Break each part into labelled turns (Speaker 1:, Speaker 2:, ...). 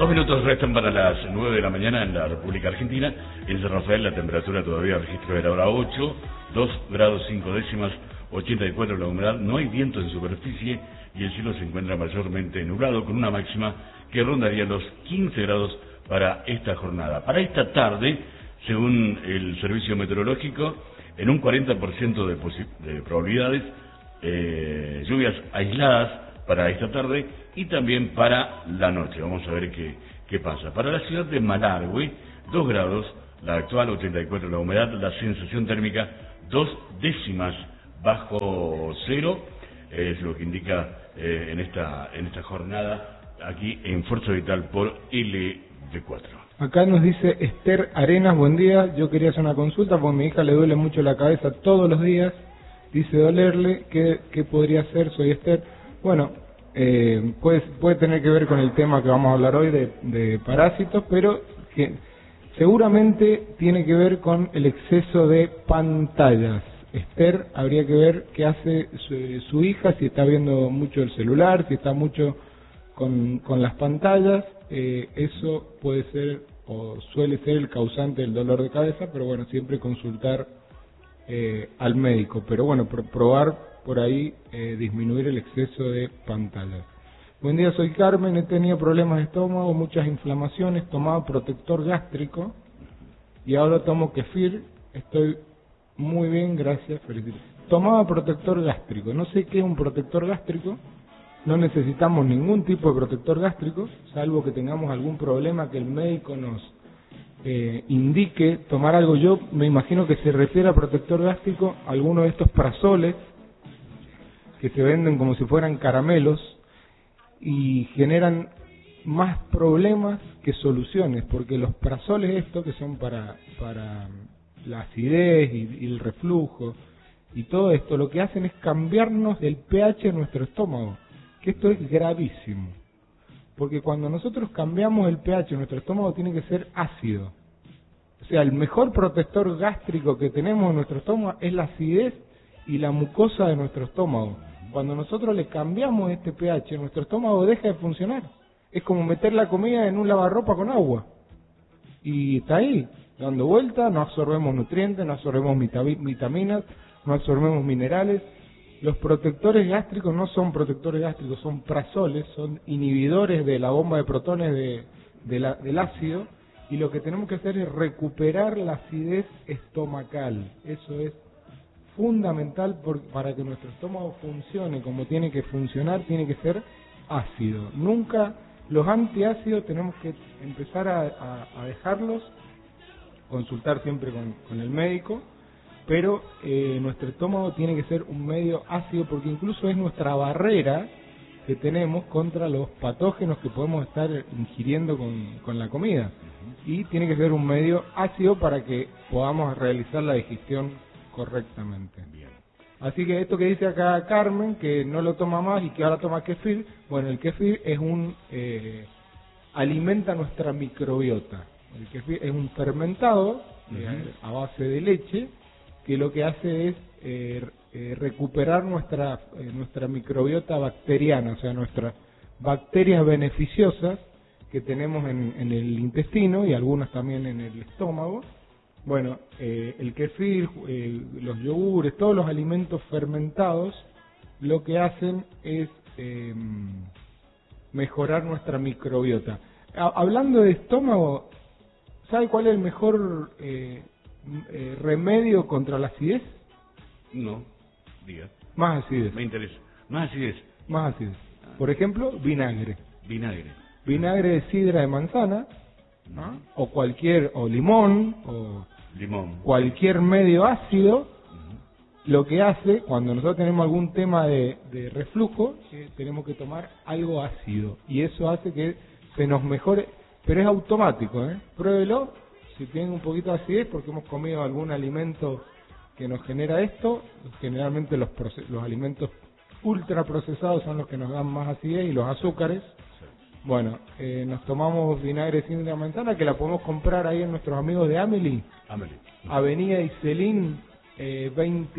Speaker 1: 2 minutos restan para las 9 de la mañana en la República Argentina. En San Rafael la temperatura todavía registro de la hora 8, 2 grados 5 décimas, 84 la humedad, no hay viento en superficie y el cielo se encuentra mayormente nublado con una máxima que rondaría los 15 grados para esta jornada. Para esta tarde, según el servicio meteorológico, en un 40% de probabilidades, lluvias aisladas para esta tarde y también para la noche. Vamos a ver qué pasa. Para la ciudad de Malargüe, 2 grados, la actual 84 la humedad, la sensación térmica 2 décimas bajo cero, es lo que indica en esta jornada aquí en Fuerza Vital por LV4.
Speaker 2: Acá nos dice Esther Arenas, buen día, yo quería hacer una consulta porque a mi hija le duele mucho la cabeza todos los días, dice dolerle, ¿qué podría hacer? Soy Esther. Bueno, puede tener que ver con el tema que vamos a hablar hoy de parásitos, pero que seguramente tiene que ver con el exceso de pantallas. Esther, habría que ver qué hace su hija, si está viendo mucho el celular, si está mucho con las pantallas. Eso puede ser o suele ser el causante del dolor de cabeza, pero bueno, siempre consultar al médico. Pero bueno, probar por ahí disminuir el exceso de pantallas. Buen día, soy Carmen, he tenido problemas de estómago, muchas inflamaciones, tomaba protector gástrico y ahora tomo kefir, estoy muy bien, gracias, felicidades. Tomaba protector gástrico, no sé qué es un protector gástrico, no necesitamos ningún tipo de protector gástrico, salvo que tengamos algún problema que el médico nos indique tomar algo. Yo me imagino que se refiere a protector gástrico a alguno de estos prazoles que se venden como si fueran caramelos y generan más problemas que soluciones, porque los prazoles estos que son para la acidez y el reflujo y todo esto, lo que hacen es cambiarnos el pH de nuestro estómago, que esto es gravísimo, porque cuando nosotros cambiamos el pH, nuestro estómago tiene que ser ácido. O sea, el mejor protector gástrico que tenemos en nuestro estómago es la acidez y la mucosa de nuestro estómago. Cuando nosotros le cambiamos este pH, nuestro estómago deja de funcionar. Es como meter la comida en un lavarropa con agua. Y está ahí, dando vuelta, no absorbemos nutrientes, no absorbemos vitaminas, no absorbemos minerales. Los protectores gástricos no son protectores gástricos, son prazoles, son inhibidores de la bomba de protones del ácido. Y lo que tenemos que hacer es recuperar la acidez estomacal. Eso es fundamental para que nuestro estómago funcione como tiene que funcionar, tiene que ser ácido. Nunca los antiácidos tenemos que empezar a dejarlos, consultar siempre con el médico, pero nuestro estómago tiene que ser un medio ácido porque incluso es nuestra barrera que tenemos contra los patógenos que podemos estar ingiriendo con la comida. Y tiene que ser un medio ácido para que podamos realizar la digestión correctamente. Bien. Así que esto que dice acá Carmen, que no lo toma más y que ahora toma kefir, bueno, el kefir es alimenta nuestra microbiota. El kefir es un fermentado a base de leche que lo que hace es recuperar nuestra microbiota bacteriana, o sea, nuestras bacterias beneficiosas que tenemos en el intestino y algunas también en el estómago. Bueno, el kefir, los yogures, todos los alimentos fermentados, lo que hacen es mejorar nuestra microbiota. Hablando de estómago, ¿sabe cuál es el mejor remedio contra la acidez?
Speaker 1: No, diga.
Speaker 2: Más acidez.
Speaker 1: Me interesa. Más acidez.
Speaker 2: Más acidez. Por ejemplo, vinagre.
Speaker 1: Vinagre
Speaker 2: de sidra de manzana, ¿no? o limón, cualquier medio ácido. Lo que hace, cuando nosotros tenemos algún tema de reflujo, tenemos que tomar algo ácido, y eso hace que se nos mejore, pero es automático, pruébelo, si tienen un poquito de acidez, porque hemos comido algún alimento que nos genera esto. Generalmente los alimentos ultraprocesados son los que nos dan más acidez, y los azúcares. Bueno, nos tomamos vinagre de sidra de manzana, que la podemos comprar ahí en nuestros amigos de Amelie. Avenida Iselín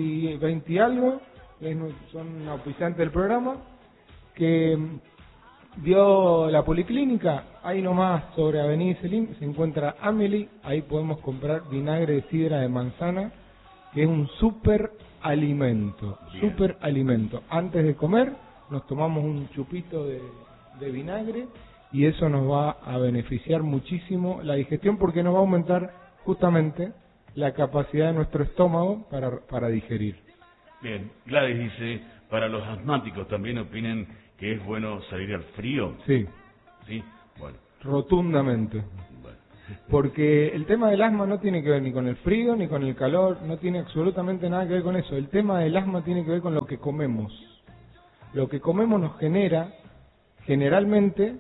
Speaker 2: 20 algo, son auspiciantes del programa, que Dio la policlínica, ahí nomás sobre Avenida Selim se encuentra Amelie, ahí podemos comprar vinagre de sidra de manzana, que es un súper alimento, súper alimento. Antes de comer nos tomamos un chupito de vinagre y eso nos va a beneficiar muchísimo la digestión porque nos va a aumentar justamente la capacidad de nuestro estómago para digerir.
Speaker 1: Bien, Gladys dice, para los asmáticos también opinan que es bueno salir al frío.
Speaker 2: Sí.
Speaker 1: Sí, bueno.
Speaker 2: Rotundamente.
Speaker 1: Bueno.
Speaker 2: Porque el tema del asma no tiene que ver ni con el frío ni con el calor, no tiene absolutamente nada que ver con eso. El tema del asma tiene que ver con lo que comemos. Lo que comemos nos genera, generalmente,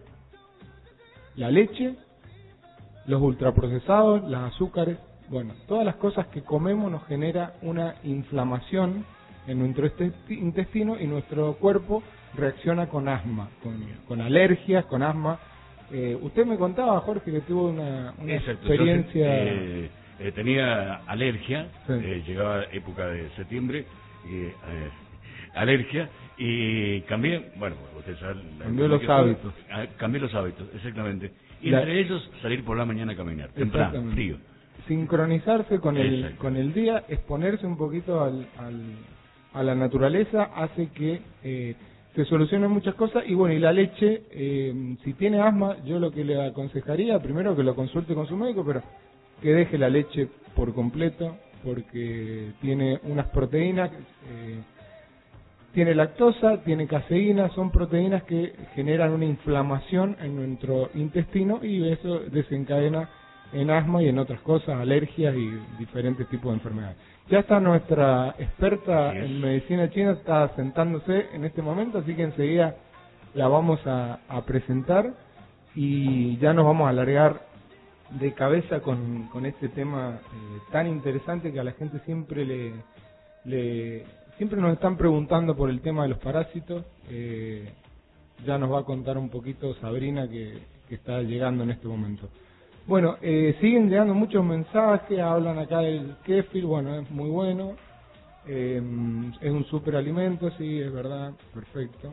Speaker 2: la leche, los ultraprocesados, los azúcares, bueno, todas las cosas que comemos nos genera una inflamación en nuestro intestino y nuestro cuerpo reacciona con asma, con alergias, con asma. Usted me contaba, Jorge, que tuvo una experiencia...
Speaker 1: tenía alergia,
Speaker 2: sí.
Speaker 1: Llegaba época de septiembre, alergia, y cambié, bueno, usted sabe...
Speaker 2: Cambió los hábitos.
Speaker 1: Cambié los hábitos, exactamente. Y entre ellos, salir por la mañana a caminar, temprano, frío.
Speaker 2: Sincronizarse con el día, exponerse un poquito a la naturaleza, hace que se solucionen muchas cosas. Y bueno, y la leche, si tiene asma, yo lo que le aconsejaría, primero que lo consulte con su médico, pero que deje la leche por completo, porque tiene unas proteínas, tiene lactosa, tiene caseína, son proteínas que generan una inflamación en nuestro intestino y eso desencadena en asma y en otras cosas, alergias y diferentes tipos de enfermedades. Ya está nuestra experta en medicina china, está sentándose en este momento, así que enseguida la vamos a presentar y ya nos vamos a alargar de cabeza con este tema tan interesante que a la gente siempre siempre nos están preguntando por el tema de los parásitos. Ya nos va a contar un poquito Sabrina que está llegando en este momento. Bueno, siguen llegando muchos mensajes, hablan acá del kéfir, bueno, es muy bueno, es un superalimento, sí, es verdad, perfecto.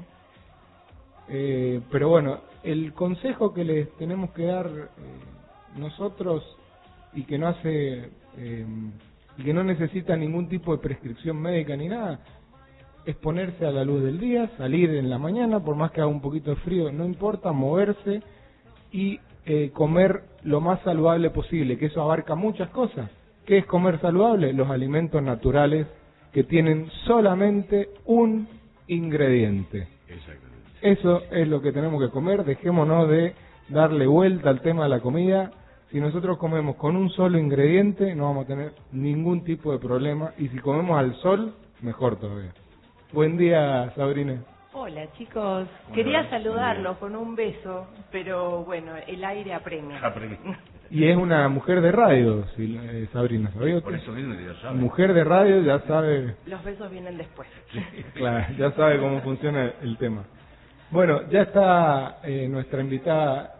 Speaker 2: Pero bueno, el consejo que les tenemos que dar nosotros y que no hace y que no necesita ningún tipo de prescripción médica ni nada, es ponerse a la luz del día, salir en la mañana, por más que haga un poquito de frío, no importa, moverse y comer lo más saludable posible, que eso abarca muchas cosas. ¿Qué es comer saludable? Los alimentos naturales que tienen solamente un ingrediente.
Speaker 1: Exactamente.
Speaker 2: Eso es lo que tenemos que comer, dejémonos de darle vuelta al tema de la comida. Si nosotros comemos con un solo ingrediente, no vamos a tener ningún tipo de problema, y si comemos al sol, mejor todavía. Buen día, Sabrina.
Speaker 3: Hola chicos, quería saludarlos con un beso, pero bueno, el aire apremia.
Speaker 2: Y es una mujer de radio, Sabrina, ¿sabía usted?
Speaker 1: Por eso mismo ya sabe.
Speaker 2: Mujer de radio, ya sabe.
Speaker 3: Los besos vienen después.
Speaker 1: Sí.
Speaker 2: Claro, ya sabe cómo funciona el tema. Bueno, ya está nuestra invitada.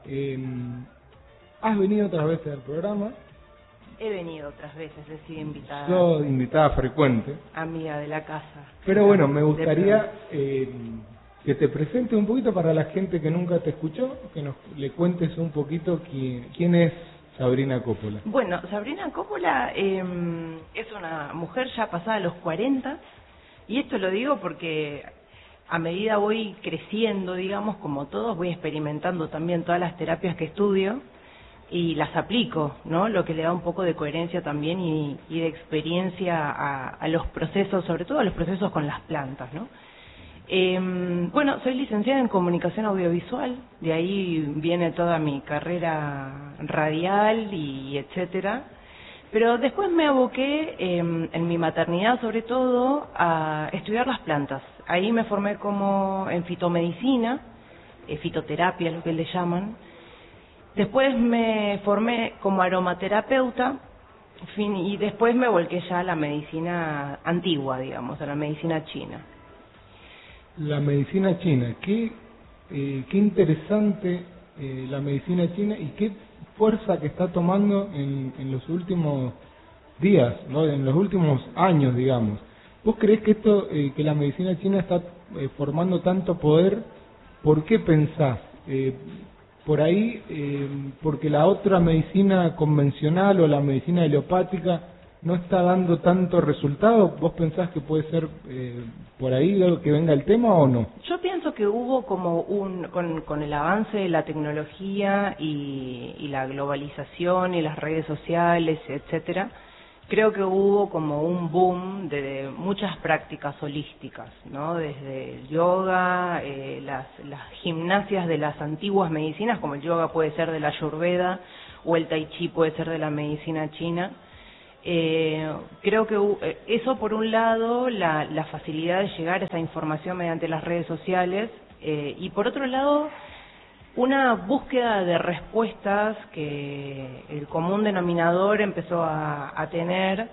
Speaker 2: ¿Has venido otras veces al programa?
Speaker 3: He venido otras veces, he sido invitada.
Speaker 2: Soy invitada frecuente.
Speaker 3: Amiga de la casa.
Speaker 2: Pero bueno, me gustaría que te presentes un poquito para la gente que nunca te escuchó, que le cuentes un poquito quién es Sabrina Coppola.
Speaker 3: Bueno, Sabrina Coppola es una mujer ya pasada los 40, y esto lo digo porque a medida voy creciendo, digamos, como todos, voy experimentando también todas las terapias que estudio y las aplico, ¿no? Lo que le da un poco de coherencia también y de experiencia a los procesos, sobre todo a los procesos con las plantas, ¿no? Bueno, soy licenciada en comunicación audiovisual, de ahí viene toda mi carrera radial y etcétera. Pero después me aboqué, en mi maternidad sobre todo, a estudiar las plantas. Ahí me formé como en fitomedicina, fitoterapia es lo que le llaman. Después me formé como aromaterapeuta, y después me volqué ya a la medicina antigua, digamos, a la medicina china.
Speaker 2: La medicina china, qué interesante la medicina china y qué fuerza que está tomando en los últimos días, ¿no? En los últimos años, digamos. ¿Vos creés que que la medicina china está formando tanto poder? ¿Por qué pensás por ahí, porque la otra medicina convencional o la medicina helopática no está dando tanto resultado. ¿Vos pensás que puede ser por ahí que venga el tema o no?
Speaker 3: Yo pienso que hubo como con el avance de la tecnología y la globalización y las redes sociales, etcétera, creo que hubo como un boom de muchas prácticas holísticas, ¿no? Desde el yoga, las gimnasias de las antiguas medicinas, como el yoga puede ser de la Ayurveda o el Tai Chi puede ser de la medicina china. Creo que eso por un lado, la facilidad de llegar a esa información mediante las redes sociales, y por otro lado una búsqueda de respuestas que el común denominador empezó a tener,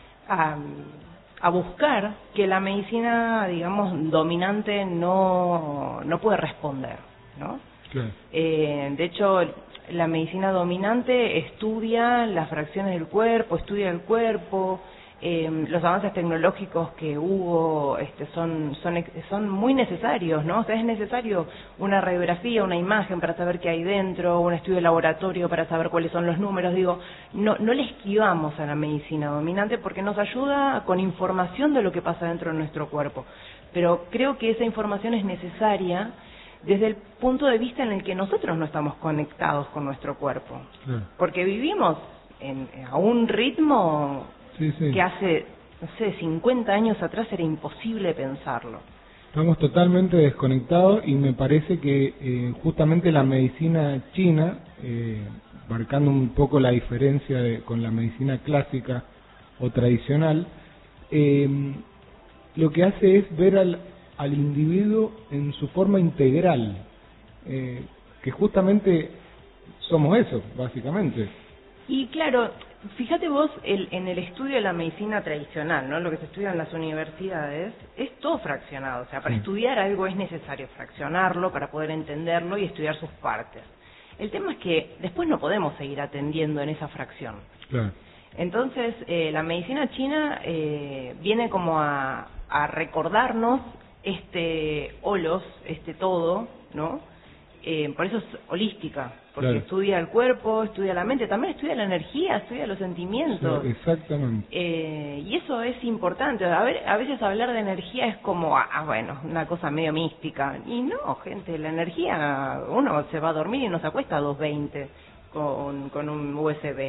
Speaker 3: a buscar, que la medicina, digamos, dominante no puede responder, ¿no?
Speaker 2: Claro.
Speaker 3: De hecho, la medicina dominante estudia las fracciones del cuerpo, estudia el cuerpo. Los avances tecnológicos que hubo son muy necesarios, ¿no? O sea, es necesario una radiografía, una imagen para saber qué hay dentro, un estudio de laboratorio para saber cuáles son los números. Digo, no le esquivamos a la medicina dominante porque nos ayuda con información de lo que pasa dentro de nuestro cuerpo. Pero creo que esa información es necesaria desde el punto de vista en el que nosotros no estamos conectados con nuestro cuerpo. Porque vivimos a un ritmo que hace, no sé, 50 años atrás era imposible pensarlo.
Speaker 2: Estamos totalmente desconectados y me parece que justamente la medicina china, marcando un poco la diferencia con la medicina clásica o tradicional, lo que hace es ver al individuo en su forma integral, que justamente somos eso, básicamente.
Speaker 3: Y claro, fíjate vos, en el estudio de la medicina tradicional, ¿no? Lo que se estudia en las universidades, es todo fraccionado. O sea, para estudiar algo es necesario fraccionarlo para poder entenderlo y estudiar sus partes. El tema es que después no podemos seguir atendiendo en esa fracción.
Speaker 2: Claro.
Speaker 3: Entonces, la medicina china viene como a recordarnos holos, todo, ¿no? Por eso es holística, porque estudia el cuerpo, estudia la mente, también estudia la energía, estudia los sentimientos.
Speaker 2: Sí, exactamente.
Speaker 3: Y eso es importante. A veces hablar de energía es como, bueno, una cosa medio mística. Y no, gente, la energía, uno se va a dormir y no se acuesta a 220 con un USB.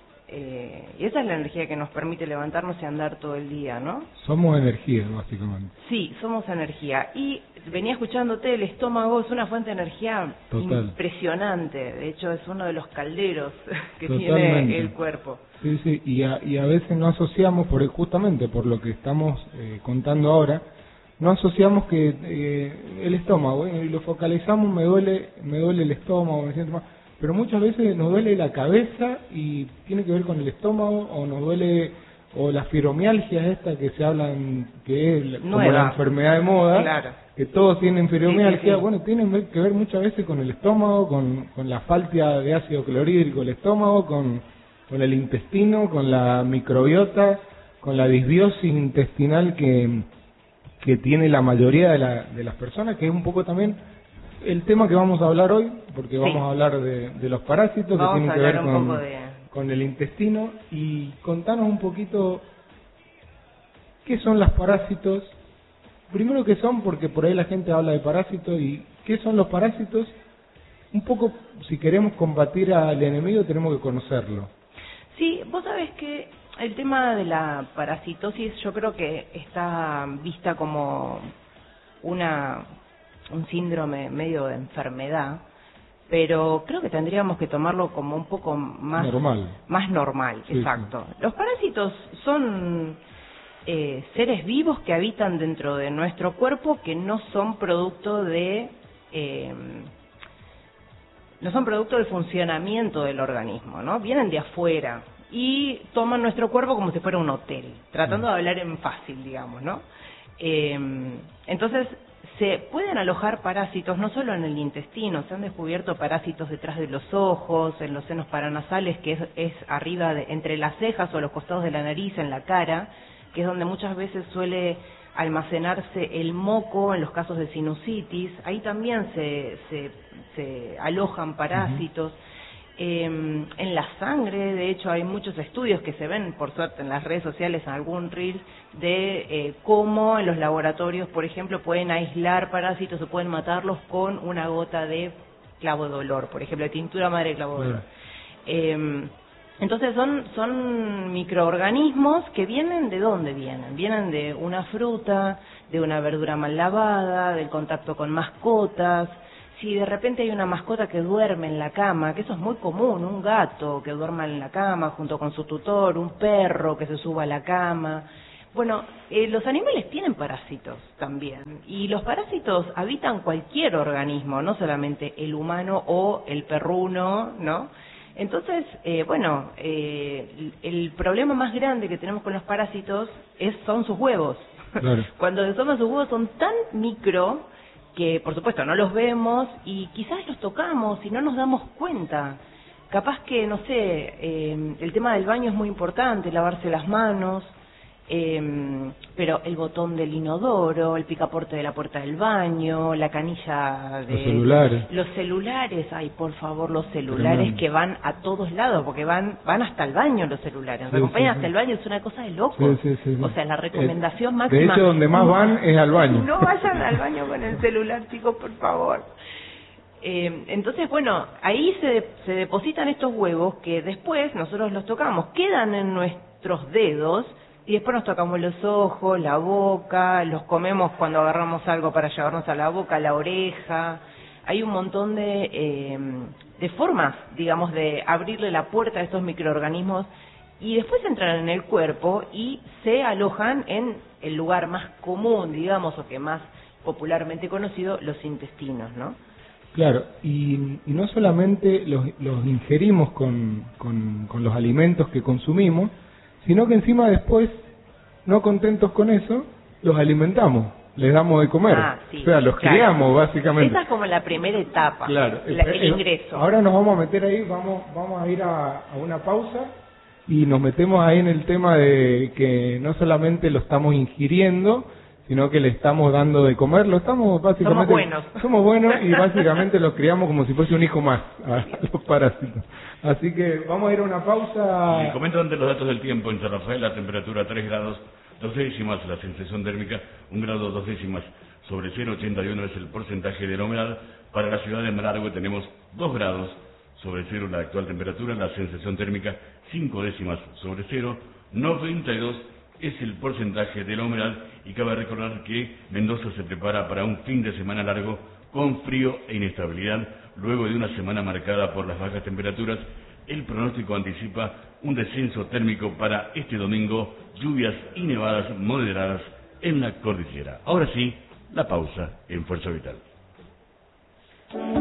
Speaker 3: Y esa es la energía que nos permite levantarnos y andar todo el día, ¿no?
Speaker 2: Somos energía, básicamente.
Speaker 3: Sí, somos energía. Y venía escuchándote, el estómago es una fuente de energía impresionante. De hecho, es uno de los calderos que tiene el cuerpo.
Speaker 2: Sí, sí, y a veces no asociamos, justamente por lo que estamos contando ahora, no asociamos que el estómago, y lo focalizamos, me duele el estómago, me siento mal. Pero muchas veces nos duele la cabeza y tiene que ver con el estómago, o nos duele, o la fibromialgia esta que se hablan, que es como la enfermedad de moda, que todos tienen fibromialgia, bueno, tienen que ver muchas veces con el estómago, con la falta de ácido clorhídrico del estómago, con el intestino, con la microbiota, con la disbiosis intestinal que tiene la mayoría de las personas, que es un poco también el tema que vamos a hablar hoy, porque vamos a hablar de los parásitos que tienen que ver con el intestino. Y contanos un poquito qué son los parásitos. Primero, qué son, porque por ahí la gente habla de parásitos, y qué son los parásitos. Un poco, si queremos combatir al enemigo, tenemos que conocerlo.
Speaker 3: Sí, vos sabés que el tema de la parasitosis yo creo que está vista como un síndrome medio de enfermedad, pero creo que tendríamos que tomarlo como un poco más normal, sí, exacto. Sí. Los parásitos son seres vivos que habitan dentro de nuestro cuerpo, que no son producto del funcionamiento del organismo, ¿no? Vienen de afuera y toman nuestro cuerpo como si fuera un hotel, tratando de hablar en fácil, digamos, ¿no? Entonces, se pueden alojar parásitos no solo en el intestino, se han descubierto parásitos detrás de los ojos, en los senos paranasales, que es arriba, entre las cejas o los costados de la nariz, en la cara, que es donde muchas veces suele almacenarse el moco en los casos de sinusitis, ahí también se alojan parásitos. En la sangre, de hecho, hay muchos estudios que se ven, por suerte, en las redes sociales, en algún reel, de cómo en los laboratorios, por ejemplo, pueden aislar parásitos o pueden matarlos con una gota de clavo de olor, por ejemplo, de tintura madre de clavo de olor. Entonces son microorganismos que vienen, ¿de dónde vienen? Vienen de una fruta, de una verdura mal lavada, del contacto con mascotas. Si de repente hay una mascota que duerme en la cama, que eso es muy común, un gato que duerma en la cama junto con su tutor, un perro que se suba a la cama. Bueno, los animales tienen parásitos también, y los parásitos habitan cualquier organismo, no solamente el humano o el perruno, ¿no? Entonces, el problema más grande que tenemos con los parásitos son sus huevos. Claro. Cuando desoman sus huevos son tan micro que, por supuesto, no los vemos y quizás los tocamos y no nos damos cuenta. Capaz que, no sé, el tema del baño es muy importante, lavarse las manos, pero el botón del inodoro, el picaporte de la puerta del baño, la canilla de... Los celulares, ay, por favor, los celulares. Tremendo. Que van a todos lados, porque van hasta el baño los celulares, nos acompañan hasta el baño, es una cosa de locos. O sea, la recomendación máxima...
Speaker 2: De hecho, donde más van es al baño.
Speaker 3: No vayan al baño con el celular, chicos, por favor. Entonces, bueno, ahí se depositan estos huevos que después nosotros los tocamos, quedan en nuestros dedos y después nos tocamos los ojos, la boca, los comemos cuando agarramos algo para llevarnos a la boca, la oreja. Hay un montón de formas, digamos, de abrirle la puerta a estos microorganismos y después entran en el cuerpo y se alojan en el lugar más común, digamos, o que más popularmente conocido, los intestinos, ¿no?
Speaker 2: Claro, y no solamente los ingerimos con los alimentos que consumimos, sino que encima después, no contentos con eso, los alimentamos, les damos de comer.
Speaker 3: Sí,
Speaker 2: o sea, los criamos básicamente.
Speaker 3: Esa es como la primera etapa,
Speaker 2: claro,
Speaker 3: el ingreso.
Speaker 2: Ahora nos vamos a meter ahí, vamos a ir a una pausa y nos metemos ahí en el tema de que no solamente lo estamos ingiriendo, sino que le estamos dando de comer, lo estamos básicamente... Somos buenos y básicamente los criamos como si fuese un hijo más, a los parásitos. Así que vamos a ir a una pausa.
Speaker 1: Y comento ante los datos del tiempo. En San Rafael la temperatura 3 grados 2 décimas, la sensación térmica 1 grado 2 décimas sobre 0, 81 es el porcentaje de la humedad. Para la ciudad de Malargüe tenemos 2 grados sobre 0 la actual temperatura, la sensación térmica 5 décimas sobre 0, 92 es el porcentaje de la humedad, y cabe recordar que Mendoza se prepara para un fin de semana largo con frío e inestabilidad. Luego de una semana marcada por las bajas temperaturas, el pronóstico anticipa un descenso térmico para este domingo, lluvias y nevadas moderadas en la cordillera. Ahora sí, la pausa en Fuerza Vital.